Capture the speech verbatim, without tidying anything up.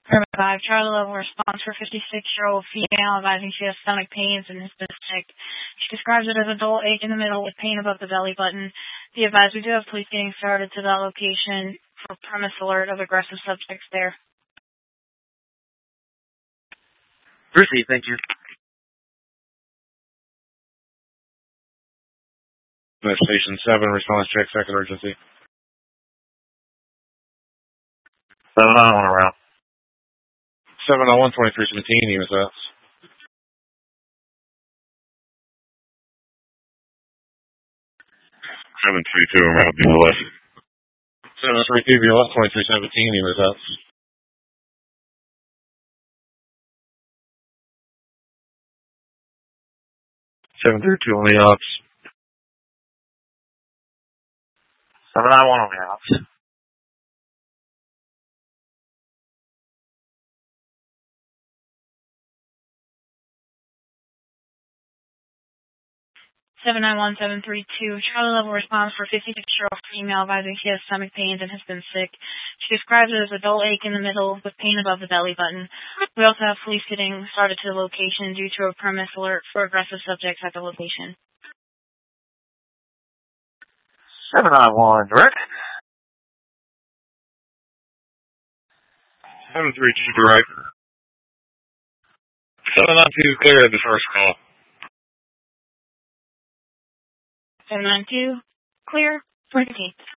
Permit five, Charlie level response for fifty-six-year-old female advising she has stomach pains and has been sick. She describes it as a dull ache in the middle with pain above the belly button. The advised we do have police getting started to that location for premise alert of aggressive subjects there. Proceed, thank you. Station seven, response check, second urgency. seven nine one around. seven oh one, twenty-three seventeen, E M S. seven three two around B L S. seven three two B L S, twenty-three seventeen, E M S. seven three two on the ops. seven nine one on the ops. seven nine one seven three two, Charlie level response for fifty-six-year-old female advising she has stomach pains and has been sick. She describes it as a dull ache in the middle with pain above the belly button. We also have police getting started to the location due to a premise alert for aggressive subjects at the location. seven nine one, direct. seven three two direct. seven nine two clear at the first call. seven nine two, clear, twenty.